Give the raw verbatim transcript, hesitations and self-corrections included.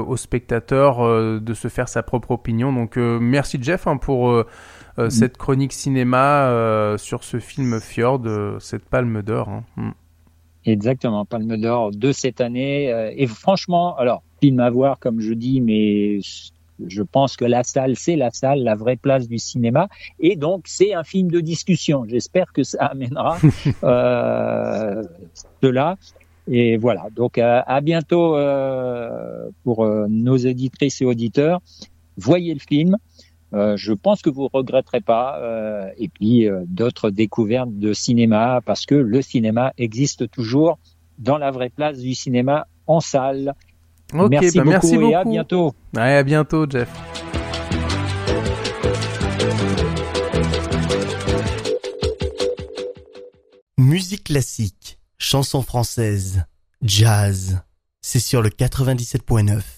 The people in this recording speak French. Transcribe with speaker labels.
Speaker 1: au spectateur euh, de se faire sa propre opinion. Donc euh, merci Jeff hein, pour euh, euh, mmh. cette chronique cinéma euh, sur ce film Fjord, euh, cette Palme d'Or. Hein. Mmh.
Speaker 2: Exactement, Palme d'Or de cette année. Euh, et franchement, alors, film à voir, comme je dis, mais je pense que la salle, c'est la salle, la vraie place du cinéma. Et donc, c'est un film de discussion. J'espère que ça amènera euh, cela. Et voilà, donc à, à bientôt euh, pour euh, nos éditrices et auditeurs. Voyez le film. Euh, je pense que vous regretterez pas. Euh, et puis euh, d'autres découvertes de cinéma, parce que le cinéma existe toujours dans la vraie place du cinéma en salle.
Speaker 1: Ok,
Speaker 2: merci,
Speaker 1: bah
Speaker 2: beaucoup
Speaker 1: merci beaucoup
Speaker 2: et à bientôt.
Speaker 1: Ouais, à bientôt, Jeff.
Speaker 3: Musique classique, chansons françaises, jazz, c'est sur le quatre-vingt-dix-sept point neuf.